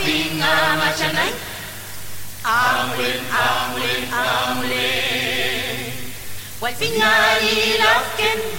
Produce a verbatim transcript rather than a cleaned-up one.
finger machanai. Amlin, amlin, amlin. While finger love can